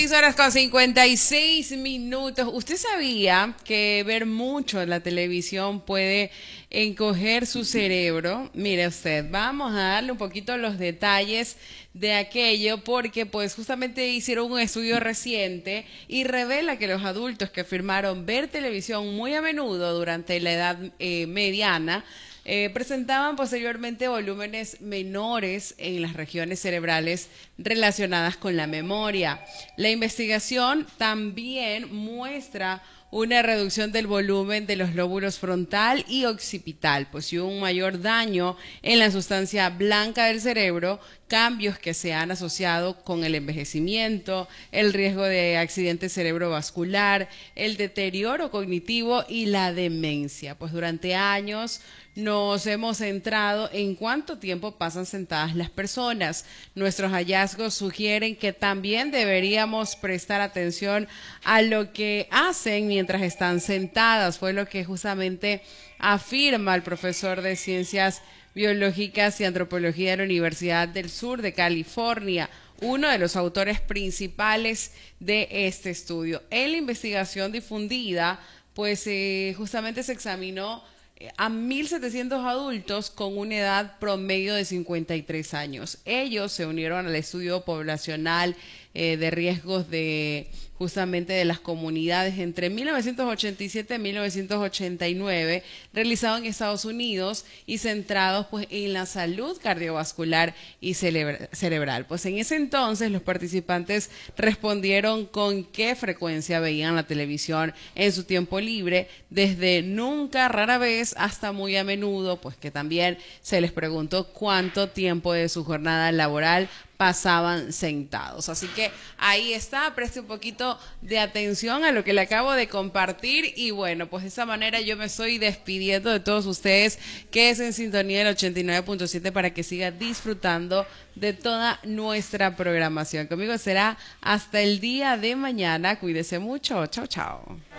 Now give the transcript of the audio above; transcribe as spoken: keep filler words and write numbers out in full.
seis horas con cincuenta y seis minutos. ¿Usted sabía que ver mucho la televisión puede encoger su cerebro? Mire usted, vamos a darle un poquito los detalles de aquello porque pues justamente hicieron un estudio reciente y revela que los adultos que afirmaron ver televisión muy a menudo durante la edad eh, mediana Eh, presentaban posteriormente volúmenes menores en las regiones cerebrales relacionadas con la memoria. La investigación también muestra una reducción del volumen de los lóbulos frontal y occipital, pues y un mayor daño en la sustancia blanca del cerebro, cambios que se han asociado con el envejecimiento, el riesgo de accidente cerebrovascular, el deterioro cognitivo y la demencia. Pues durante años nos hemos centrado en cuánto tiempo pasan sentadas las personas. Nuestros hallazgos sugieren que también deberíamos prestar atención a lo que hacen mientras están sentadas. Fue lo que justamente afirma el profesor de Ciencias Biológicas y Antropología de la Universidad del Sur de California, uno de los autores principales de este estudio. En la investigación difundida, pues eh, justamente se examinó a mil setecientos adultos con una edad promedio de cincuenta y tres años. Ellos se unieron al estudio poblacional eh, de riesgos de justamente de las comunidades entre mil novecientos ochenta y siete y mil novecientos ochenta y nueve, realizado en Estados Unidos y centrados pues en la salud cardiovascular y cerebral. Pues en ese entonces los participantes respondieron con qué frecuencia veían la televisión en su tiempo libre, desde nunca, rara vez, hasta muy a menudo, pues que también se les preguntó cuánto tiempo de su jornada laboral pasaban sentados. Así que ahí está, preste un poquito de atención a lo que le acabo de compartir y bueno, pues de esa manera yo me estoy despidiendo de todos ustedes que es en sintonía del ochenta y nueve punto siete para que siga disfrutando de toda nuestra programación. Conmigo será hasta el día de mañana. Cuídese mucho. Chao, chao.